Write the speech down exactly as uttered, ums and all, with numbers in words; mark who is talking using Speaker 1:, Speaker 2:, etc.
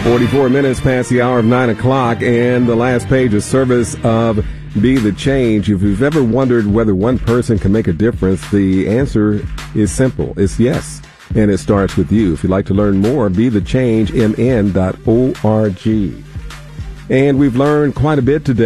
Speaker 1: forty-four minutes past the hour of nine o'clock, and the last page is service of Be the Change. If you've ever wondered whether one person can make a difference, the answer is simple. It's yes, and it starts with you. If you'd like to learn more, be the change m n dot org. And we've learned quite a bit today.